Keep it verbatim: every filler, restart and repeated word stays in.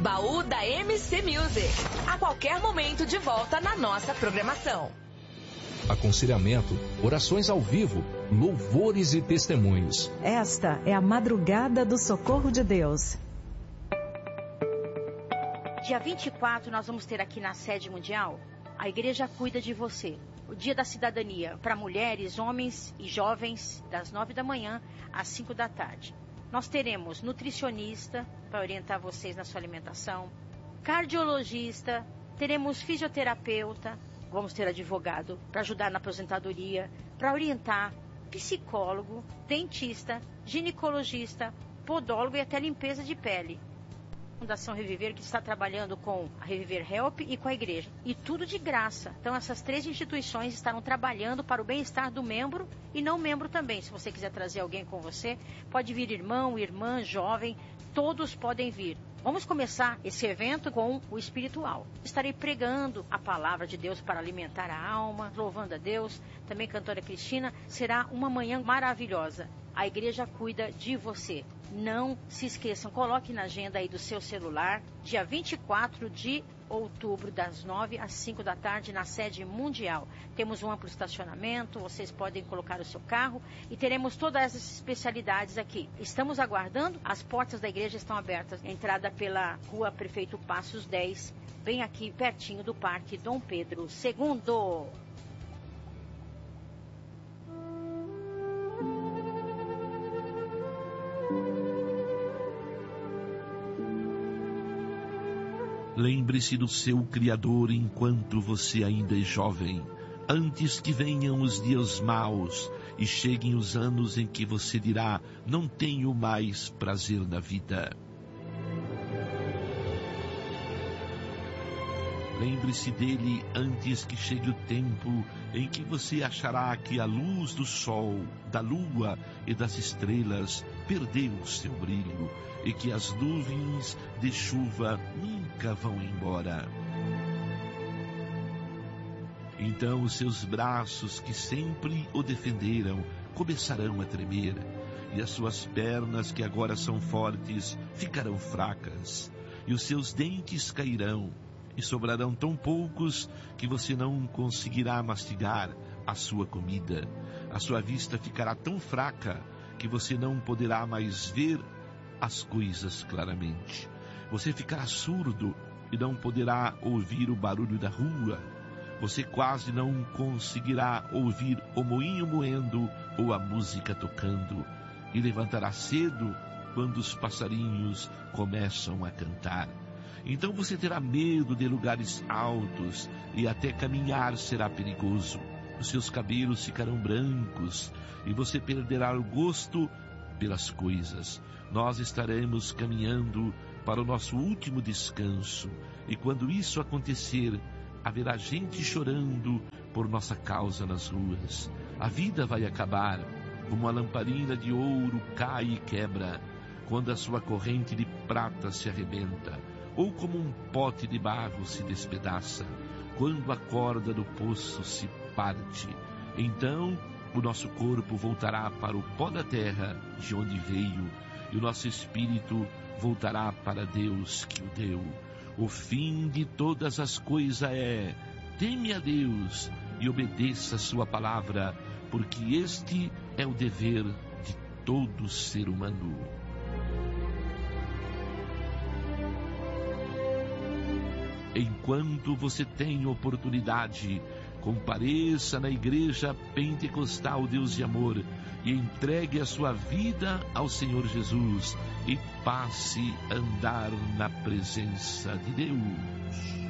Baú da M C Music. A qualquer momento de volta na nossa programação. Aconselhamento, orações ao vivo, louvores e testemunhos. Esta é a madrugada do socorro de Deus. Dia vinte e quatro nós vamos ter aqui na sede mundial, a igreja cuida de você. O dia da cidadania para mulheres, homens e jovens, das nove da manhã às cinco da tarde. Nós teremos nutricionista para orientar vocês na sua alimentação, cardiologista, teremos fisioterapeuta, vamos ter advogado para ajudar na aposentadoria, para orientar, psicólogo, dentista, ginecologista, podólogo e até limpeza de pele. Fundação Reviver, que está trabalhando com a Reviver Help e com a igreja. E tudo de graça. Então essas três instituições estarão trabalhando para o bem-estar do membro e não membro também. Se você quiser trazer alguém com você, pode vir irmão, irmã, jovem, todos podem vir. Vamos começar esse evento com o espiritual. Estarei pregando a palavra de Deus para alimentar a alma, louvando a Deus. Também cantora Cristina. Será uma manhã maravilhosa. A igreja cuida de você. Não se esqueçam, coloque na agenda aí do seu celular, dia vinte e quatro de outubro, das nove às cinco da tarde, na sede mundial. Temos um amplo estacionamento, vocês podem colocar o seu carro e teremos todas essas especialidades aqui. Estamos aguardando, as portas da igreja estão abertas. Entrada pela rua Prefeito Passos dez, bem aqui pertinho do Parque Dom Pedro segundo. Lembre-se do seu Criador enquanto você ainda é jovem, antes que venham os dias maus e cheguem os anos em que você dirá: não tenho mais prazer na vida. Lembre-se dele antes que chegue o tempo em que você achará que a luz do sol, da lua e das estrelas perdeu o seu brilho e que as nuvens de chuva nunca vão embora. Então os seus braços, que sempre o defenderam, começarão a tremer, e as suas pernas, que agora são fortes, ficarão fracas, e os seus dentes cairão, e sobrarão tão poucos que você não conseguirá mastigar a sua comida. A sua vista ficará tão fraca que você não poderá mais ver as coisas claramente. Você ficará surdo e não poderá ouvir o barulho da rua. Você quase não conseguirá ouvir o moinho moendo ou a música tocando. E levantará cedo quando os passarinhos começam a cantar. Então você terá medo de lugares altos e até caminhar será perigoso. Os seus cabelos ficarão brancos e você perderá o gosto pelas coisas. Nós estaremos caminhando para o nosso último descanso, e quando isso acontecer, haverá gente chorando por nossa causa nas ruas. A vida vai acabar, como a lamparina de ouro cai e quebra, quando a sua corrente de prata se arrebenta, ou como um pote de barro se despedaça, quando a corda do poço se parte. Então o nosso corpo voltará para o pó da terra de onde veio, e o nosso espírito voltará para Deus que o deu. O fim de todas as coisas é: teme a Deus e obedeça a sua palavra, porque este é o dever de todo ser humano. Enquanto você tem oportunidade, compareça na igreja pentecostal Deus de Amor e entregue a sua vida ao Senhor Jesus e passe a andar na presença de Deus.